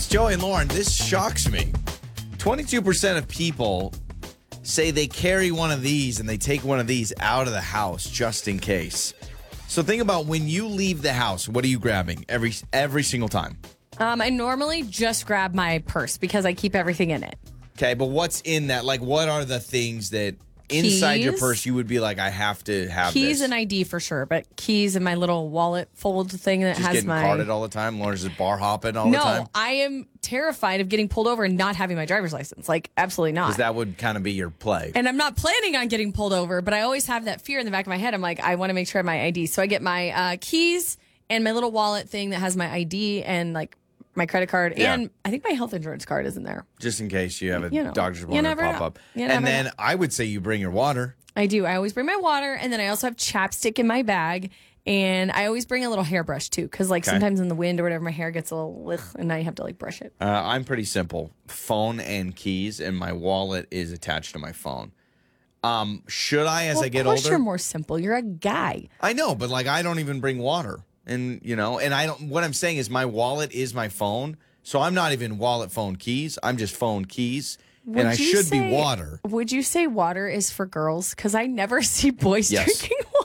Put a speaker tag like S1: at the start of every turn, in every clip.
S1: Joey and Lauren. This shocks me. 22% of people say they carry one of these and they take one of these out of the house just in case. So think about when you leave the house, what are you grabbing every single time?
S2: I normally just grab my purse because I keep everything in it.
S1: Okay, but what's in that? Like, what are the things that inside your
S2: Keys?
S1: purse you would be like, I have to have
S2: Keys
S1: this?
S2: and ID for sure, but keys and my little wallet fold thing that
S1: Just
S2: has
S1: getting
S2: my...
S1: carded all the time? Lauren's just bar hopping all the time?
S2: No, I am terrified of getting pulled over and not having my driver's license. Like, absolutely not.
S1: Because that would kind of be your play.
S2: And I'm not planning on getting pulled over, but I always have that fear in the back of my head. I'm like, I want to make sure I have my ID. So I get my keys and my little wallet thing that has my ID and like my credit card.
S1: Yeah.
S2: And I think my health insurance card is in there.
S1: Just in case you have a
S2: You know,
S1: doctor's
S2: you
S1: appointment
S2: never
S1: pop
S2: know.
S1: up.
S2: You
S1: And
S2: never
S1: then
S2: know.
S1: I would say you bring your water.
S2: I do. I always bring my water, and then I also have chapstick in my bag. And I always bring a little hairbrush too, because like sometimes in the wind or whatever, my hair gets a little ugh, and now you have to like brush it.
S1: I'm pretty simple. Phone and keys, and my wallet is attached to my phone. Should I, as I get
S2: Of course,
S1: older?
S2: you're more simple. You're a guy.
S1: I know, but like I don't even bring water, and and I don't. What I'm saying is my wallet is my phone, so I'm not even wallet, phone, keys. I'm just phone, keys, and I
S2: you
S1: should be
S2: say-
S1: water.
S2: Would you say water is for girls? Because I never see boys
S1: Yes.
S2: drinking water.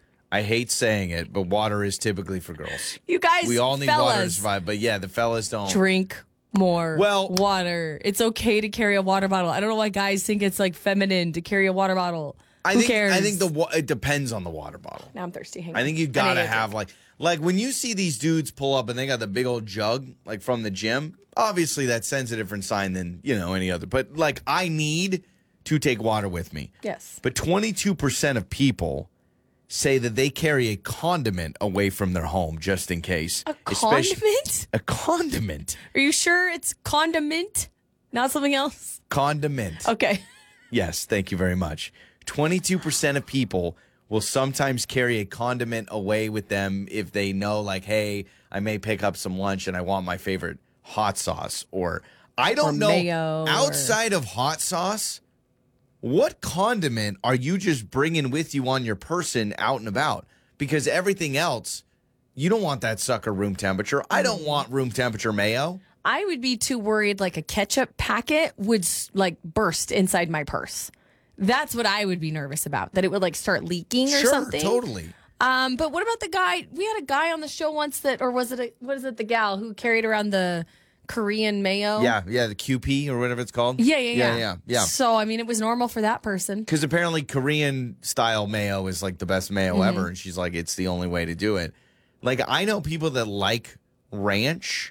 S1: I hate saying it, but water is typically for girls.
S2: You guys,
S1: We all need water to
S2: fellas,
S1: survive, but yeah, the fellas don't.
S2: drink more
S1: Well-
S2: water. It's okay to carry a water bottle. I don't know why guys think it's like feminine to carry a water bottle. Who cares?
S1: I think it depends on the water bottle.
S2: Now I'm thirsty. Hang
S1: I
S2: on.
S1: think you
S2: need
S1: gotta
S2: a
S1: have
S2: drink.
S1: like when you see these dudes pull up and they got the big old jug like from the gym. Obviously, that sends a different sign than any other. But like, I need to take water with me.
S2: Yes.
S1: But 22% of people say that they carry a condiment away from their home just in case.
S2: A condiment?
S1: A condiment.
S2: Are you sure it's condiment, not something else?
S1: Condiment.
S2: Okay.
S1: Yes, thank you very much. 22% of people will sometimes carry a condiment away with them if they know, like, hey, I may pick up some lunch and I want my favorite hot sauce. Or I don't know,
S2: mayo,
S1: outside of hot sauce, what condiment are you just bringing with you on your person out and about? Because everything else, you don't want that sucker room temperature. I don't want room temperature mayo.
S2: I would be too worried like a ketchup packet would like burst inside my purse. That's what I would be nervous about, that it would like start leaking or
S1: Sure,
S2: something.
S1: totally.
S2: But what about the guy? We had a guy on the show once the gal who carried around the Korean mayo?
S1: Yeah, the QP or whatever it's called.
S2: Yeah.
S1: Yeah.
S2: So, I mean, it was normal for that person.
S1: Because apparently Korean style mayo is like the best mayo ever. And she's like, it's the only way to do it. Like, I know people that like ranch,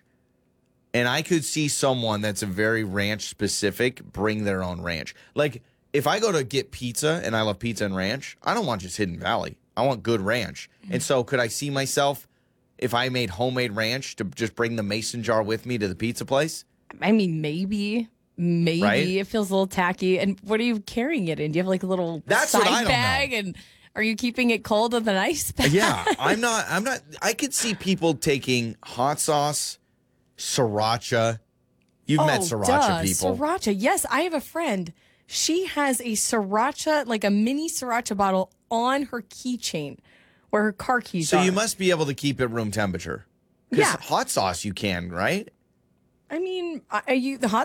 S1: and I could see someone that's a very ranch specific bring their own ranch. Like, if I go to get pizza and I love pizza and ranch, I don't want just Hidden Valley. I want good ranch. And so could I see myself, if I made homemade ranch, to just bring the mason jar with me to the pizza place?
S2: I mean, maybe
S1: Right?
S2: it feels a little tacky. And what are you carrying it in? Do you have like a little
S1: That's
S2: side
S1: what I don't
S2: bag?
S1: know.
S2: And are you keeping it cold with an ice bag?
S1: Yeah, I'm not. I could see people taking hot sauce, sriracha. You've met sriracha people.
S2: Sriracha. Yes, I have a friend. She has a sriracha, like a mini sriracha bottle on her keychain where her car keys
S1: So
S2: are.
S1: you must be able to keep it room temperature. Because
S2: Yeah.
S1: hot sauce you can, right?
S2: I mean, the hot